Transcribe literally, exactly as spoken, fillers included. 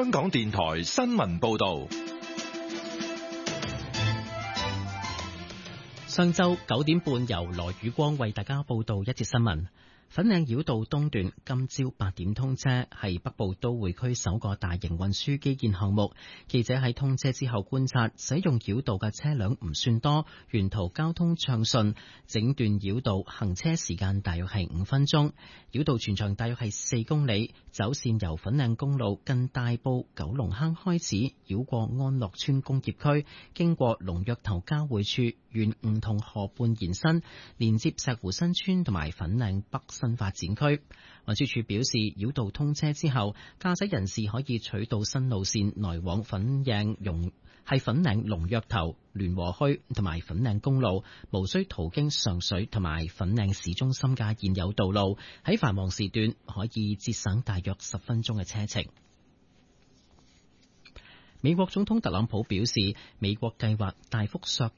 香港電台新聞報道。 上晝九點半，由羅宇光為大家報道一節新聞。粉嶺繞道東段今朝八點通車，係北部都會區首個大型運輸基建項目。記者喺通車之後觀察，使用繞道嘅車輛唔算多，沿途交通暢順，整段繞道行車時間大約係五分鐘。繞道全長大約係四公里，走線由粉嶺公路近大埔九龍坑開始，繞過安樂村工業區，經過龍躍頭交匯處，沿梧桐河畔延伸，連接石湖新村同埋粉嶺北新發展區。運輸署表示，繞道通車之後，駕駛人士可以取道新路線來往粉嶺容係粉嶺龍躍頭、聯和墟同埋粉嶺公路，無需途經上水同埋粉嶺市中心嘅現有道路。喺繁忙時段可以節省大約十分鐘嘅車程。美國總統特朗普表示，美國計劃大幅削